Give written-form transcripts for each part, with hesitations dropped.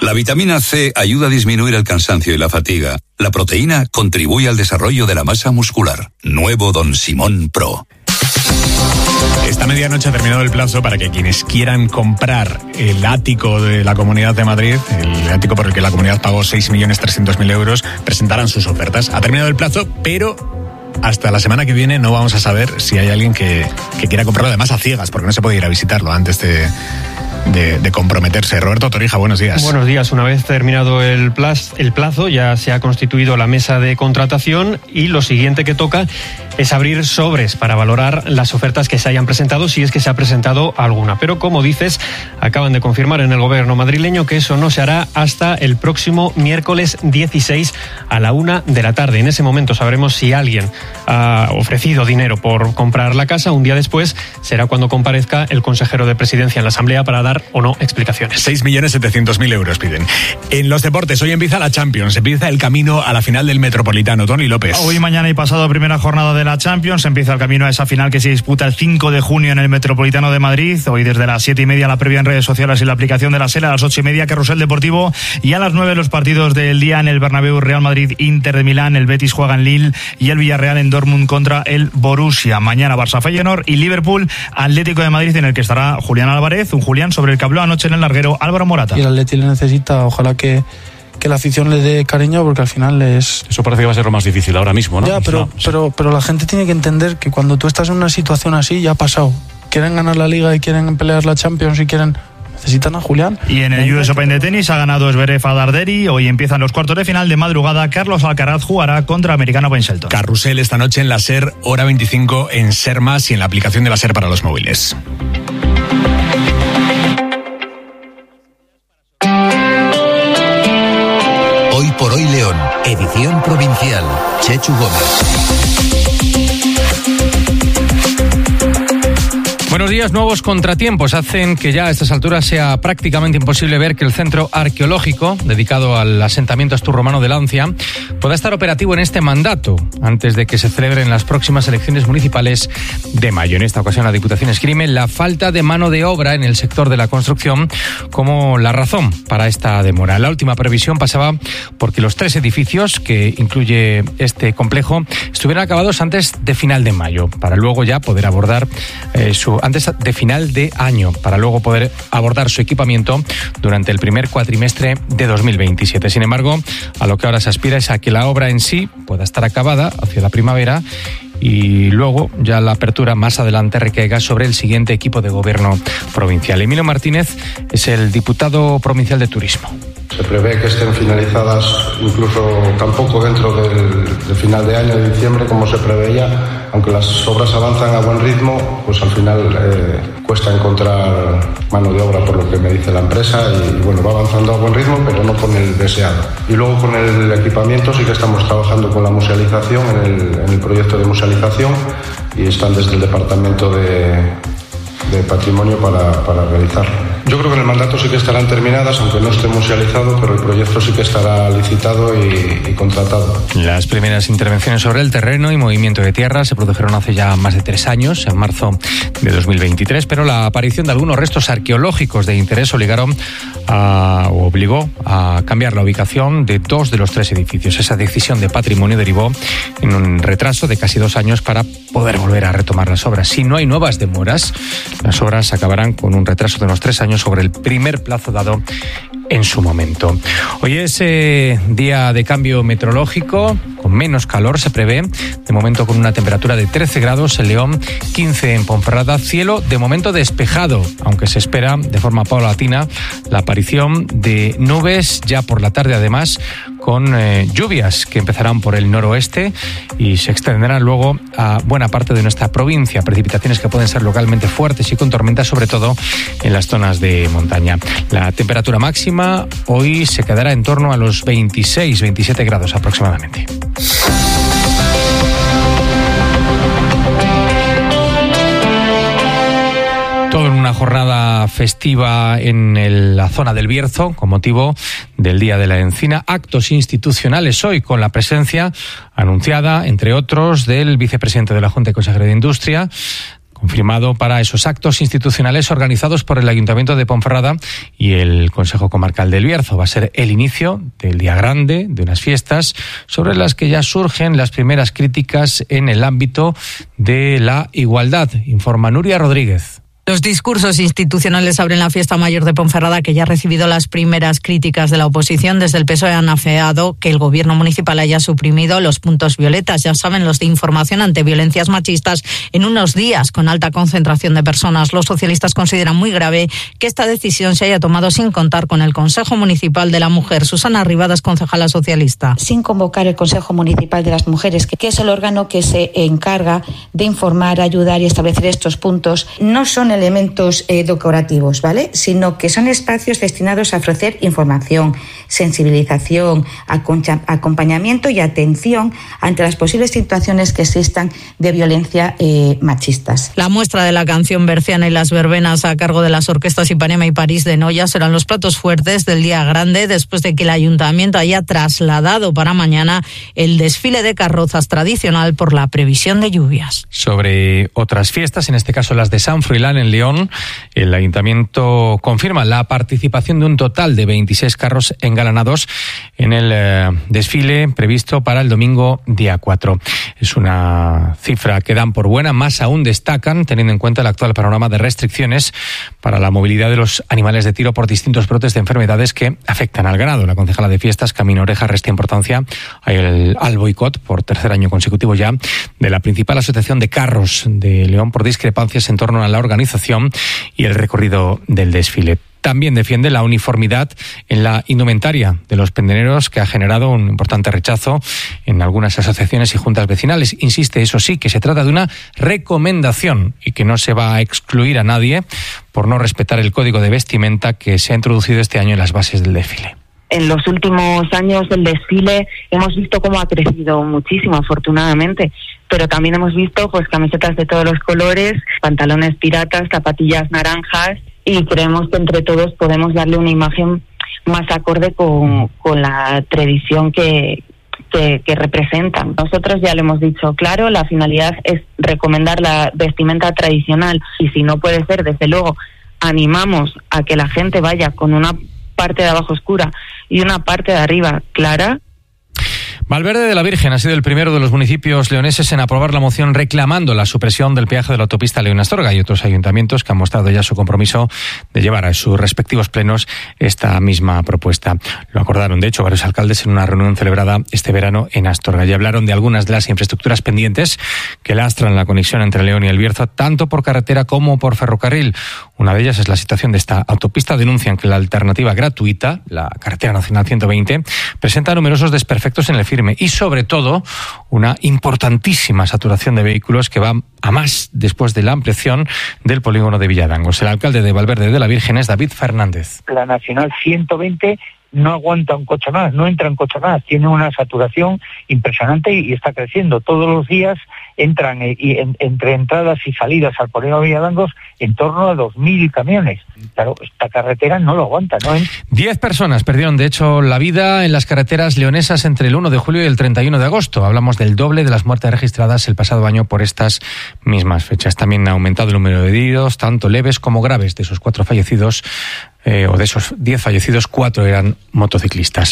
La vitamina C ayuda a disminuir el cansancio y la fatiga. La proteína contribuye al desarrollo de la masa muscular. Nuevo Don Simón Pro. Esta medianoche ha terminado el plazo para que quienes quieran comprar el ático de la Comunidad de Madrid, el ático por el que la comunidad pagó 6.300.000 euros, presentaran sus ofertas. Ha terminado el plazo, pero hasta la semana que viene no vamos a saber si hay alguien que quiera comprarlo, además a ciegas, porque no se puede ir a visitarlo antes de comprometerse. Roberto Torija, buenos días. Buenos días. Una vez terminado el plazo, ya se ha constituido la mesa de contratación y lo siguiente que toca es abrir sobres para valorar las ofertas que se hayan presentado, si es que se ha presentado alguna. Pero, como dices, acaban de confirmar en el gobierno madrileño que eso no se hará hasta el próximo miércoles 16 a la 1 de la tarde. En ese momento sabremos si alguien ha ofrecido dinero por comprar la casa. Un día después será cuando comparezca el consejero de Presidencia en la Asamblea para dar o no explicaciones. 6.700.000 euros piden. En los deportes, hoy empieza la Champions, empieza el camino a la final del Metropolitano. Tony López. Hoy, mañana y pasado, primera jornada de la Champions, empieza el camino a esa final que se disputa el 5 de junio en el Metropolitano de Madrid. Hoy desde las 7:30 la previa en redes sociales y la aplicación de la SER, a las 8:30 Carrusel Deportivo y a las 9 los partidos del día en el Bernabéu: Real Madrid, Inter de Milán, el Betis juega en Lille y el Villarreal en Dortmund contra el Borussia. Mañana Barça Feyenoord y Liverpool Atlético de Madrid, en el que estará Julián Álvarez, un Julián sobre el que habló anoche en el larguero Álvaro Morata. Y el Atleti le necesita, ojalá que la afición le dé cariño, porque al final es... Eso parece que va a ser lo más difícil ahora mismo, ¿no? Ya, pero la gente tiene que entender que cuando tú estás en una situación así, ya ha pasado. Quieren ganar la Liga y quieren pelear la Champions y necesitan a Julián. Y en el US Open de tenis ha ganado Zverev a Darderi. Hoy empiezan los cuartos de final. De madrugada, Carlos Alcaraz jugará contra Americano Ben Shelton. Carrusel esta noche en la SER, hora 25 en SER Más y en la aplicación de la SER para los móviles. Hoy por hoy León, edición provincial. Chechu Gómez. Buenos días. Nuevos contratiempos hacen que ya a estas alturas sea prácticamente imposible ver que el centro arqueológico dedicado al asentamiento asturromano de Lancia pueda estar operativo en este mandato, antes de que se celebren las próximas elecciones municipales de mayo. En esta ocasión la Diputación esgrime la falta de mano de obra en el sector de la construcción como la razón para esta demora. La última previsión pasaba porque los 3 edificios que incluye este complejo estuvieran acabados antes de final de mayo, para luego ya poder abordar antes de final de año, para luego poder abordar su equipamiento durante el primer cuatrimestre de 2027. Sin embargo, a lo que ahora se aspira es a que la obra en sí pueda estar acabada hacia la primavera y luego ya la apertura más adelante recaiga sobre el siguiente equipo de gobierno provincial. Emilio Martínez es el diputado provincial de Turismo. Se prevé que estén finalizadas incluso tampoco dentro del final de año, de diciembre, como se preveía, aunque las obras avanzan a buen ritmo, pues al final cuesta encontrar mano de obra, por lo que me dice la empresa, y bueno, va avanzando a buen ritmo, pero no con el deseado. Y luego con el equipamiento sí que estamos trabajando con la musealización, en el proyecto de musealización, y están desde el departamento de patrimonio para realizarlo. Yo creo que en el mandato sí que estarán terminadas, aunque no esté musealizado, pero el proyecto sí que estará licitado y contratado. Las primeras intervenciones sobre el terreno y movimiento de tierra se produjeron hace ya más de 3 años, en marzo de 2023, pero la aparición de algunos restos arqueológicos de interés obligó a cambiar la ubicación de 2 de los 3 edificios. Esa decisión de patrimonio derivó en un retraso de casi 2 años para poder volver a retomar las obras. Si no hay nuevas demoras, las obras acabarán con un retraso de unos 3 años sobre el primer plazo dado en su momento. Hoy es día de cambio meteorológico, con menos calor se prevé, de momento con una temperatura de 13 grados en León, 15 en Ponferrada, cielo de momento despejado, aunque se espera de forma paulatina la aparición de nubes ya por la tarde, además con lluvias que empezarán por el noroeste y se extenderán luego a buena parte de nuestra provincia, precipitaciones que pueden ser localmente fuertes y con tormentas, sobre todo en las zonas de montaña. La temperatura máxima hoy se quedará en torno a los 26-27 grados aproximadamente. Todo en una jornada festiva en la zona del Bierzo, con motivo del Día de la Encina. Actos institucionales hoy con la presencia anunciada, entre otros, del vicepresidente de la Junta y consejero de Industria, confirmado para esos actos institucionales organizados por el Ayuntamiento de Ponferrada y el Consejo Comarcal del Bierzo. Va a ser el inicio del día grande, de unas fiestas sobre las que ya surgen las primeras críticas en el ámbito de la igualdad, informa Nuria Rodríguez. Los discursos institucionales abren la fiesta mayor de Ponferrada, que ya ha recibido las primeras críticas de la oposición. Desde el PSOE han afeado que el gobierno municipal haya suprimido los puntos violetas, ya saben, los de información ante violencias machistas, en unos días con alta concentración de personas. Los socialistas consideran muy grave que esta decisión se haya tomado sin contar con el Consejo Municipal de la Mujer. Susana Arribadas, concejala socialista. Sin convocar el Consejo Municipal de las Mujeres, que es el órgano que se encarga de informar, ayudar y establecer estos puntos, no son elementos decorativos, ¿vale? Sino que son espacios destinados a ofrecer información, sensibilización, acompañamiento y atención ante las posibles situaciones que existan de violencia machistas. La muestra de la canción berciana y las verbenas a cargo de las orquestas Ipanema y París de Noya serán los platos fuertes del día grande, después de que el ayuntamiento haya trasladado para mañana el desfile de carrozas tradicional por la previsión de lluvias. Sobre otras fiestas, en este caso las de San Froilán en León, el ayuntamiento confirma la participación de un total de 26 carros engalanados en el desfile previsto para el domingo día 4. Es una cifra que dan por buena, más aún destacan, teniendo en cuenta el actual panorama de restricciones para la movilidad de los animales de tiro por distintos brotes de enfermedades que afectan al ganado. La concejala de fiestas, Camino Oreja, resta importancia al boicot, por tercer año consecutivo ya, de la principal asociación de carros de León por discrepancias en torno a la organización y el recorrido del desfile. También defiende la uniformidad en la indumentaria de los pendeneros, que ha generado un importante rechazo en algunas asociaciones y juntas vecinales. Insiste, eso sí, que se trata de una recomendación y que no se va a excluir a nadie por no respetar el código de vestimenta que se ha introducido este año en las bases del desfile. En los últimos años del desfile hemos visto cómo ha crecido muchísimo, afortunadamente, pero también hemos visto pues camisetas de todos los colores, pantalones piratas, zapatillas naranjas, y creemos que entre todos podemos darle una imagen más acorde con la tradición que representan. Nosotros ya lo hemos dicho claro, la finalidad es recomendar la vestimenta tradicional, y si no puede ser, desde luego, animamos a que la gente vaya con una parte de abajo oscura y una parte de arriba clara. Valverde de la Virgen ha sido el primero de los municipios leoneses en aprobar la moción reclamando la supresión del peaje de la autopista León-Astorga, y otros ayuntamientos que han mostrado ya su compromiso de llevar a sus respectivos plenos esta misma propuesta. Lo acordaron, de hecho, varios alcaldes en una reunión celebrada este verano en Astorga, y hablaron de algunas de las infraestructuras pendientes que lastran la conexión entre León y el Bierzo, tanto por carretera como por ferrocarril. Una de ellas es la situación de esta autopista. Denuncian que la alternativa gratuita, la carretera nacional 120, presenta numerosos desperfectos en el firme y, sobre todo, una importantísima saturación de vehículos que va a más después de la ampliación del polígono de Villadangos. El alcalde de Valverde de la Virgen es David Fernández. La nacional 120 no aguanta un coche más, no entra un coche más, tiene una saturación impresionante y está creciendo. Todos los días entran entre entradas y salidas al polígono de Villadangos en torno a 2.000 camiones. Claro, esta carretera no lo aguanta, ¿no? 10 personas perdieron, de hecho, la vida en las carreteras leonesas entre el 1 de julio y el 31 de agosto. Hablamos del doble de las muertes registradas el pasado año por estas mismas fechas. También ha aumentado el número de heridos, tanto leves como graves. De esos 4 fallecidos, o de esos 10 fallecidos, 4 eran motociclistas.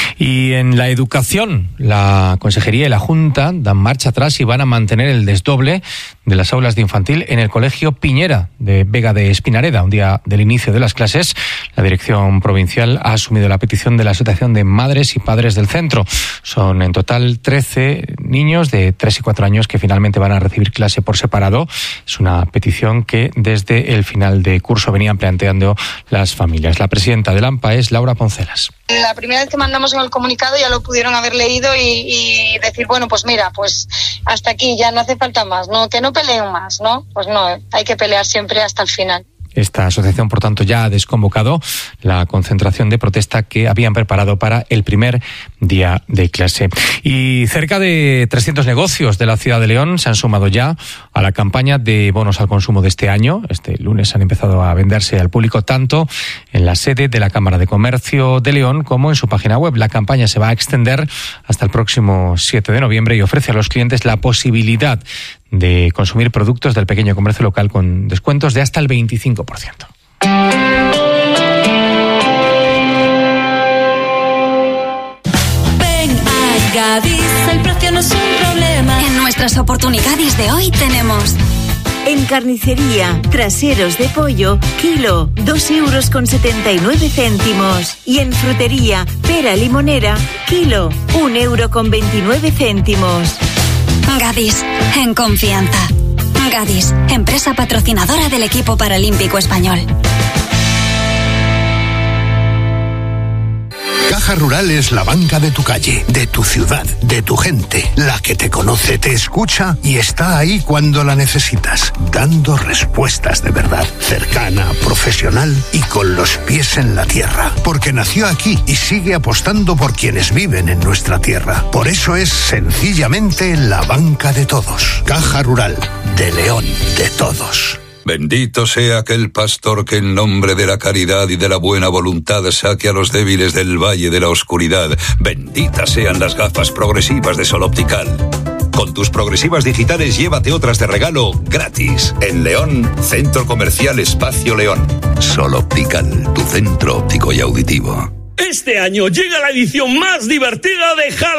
Y en la educación, la Consejería y la Junta dan marcha atrás y van a mantener el desdoble de las aulas de infantil en el Colegio Piñera de Vega de Espinareda. Un día del inicio de las clases, la Dirección Provincial ha asumido la petición de la Asociación de Madres y Padres del centro. Son en total 13 niños de 3 y 4 años que finalmente van a recibir clase por separado. Es una petición que desde el final de curso venían planteando las familias. La presidenta del AMPA es Laura Poncelas. La primera vez que mandamos en el comunicado ya lo pudieron haber leído y decir, bueno, pues mira, pues hasta aquí, ya no hace falta más, ¿no? Que no peleen más, ¿no? Pues no, hay que pelear siempre hasta el final. Esta asociación, por tanto, ya ha desconvocado la concentración de protesta que habían preparado para el 1 día de clase. Y cerca de 300 negocios de la ciudad de León se han sumado ya a la campaña de bonos al consumo de este año. Este lunes han empezado a venderse al público tanto en la sede de la Cámara de Comercio de León como en su página web. La campaña se va a extender hasta el próximo 7 de noviembre y ofrece a los clientes la posibilidad de consumir productos del pequeño comercio local con descuentos de hasta el 25%. Gadis, el precio no es un problema. En nuestras oportunidades de hoy tenemos... En carnicería, traseros de pollo, kilo, 2,79 €. Y en frutería, pera limonera, kilo, 1,29 €. Gadis, en confianza. Gadis, empresa patrocinadora del equipo paralímpico español. Caja Rural es la banca de tu calle, de tu ciudad, de tu gente, la que te conoce, te escucha y está ahí cuando la necesitas, dando respuestas de verdad, cercana, profesional y con los pies en la tierra, porque nació aquí y sigue apostando por quienes viven en nuestra tierra. Por eso es sencillamente la banca de todos. Caja Rural, de León, de todos. Bendito sea aquel pastor que en nombre de la caridad y de la buena voluntad saque a los débiles del valle de la oscuridad. Benditas sean las gafas progresivas de Sol Optical. Con tus progresivas digitales llévate otras de regalo gratis. En León, Centro Comercial Espacio León. Sol Optical, tu centro óptico y auditivo. Este año llega la edición más divertida de Halloween.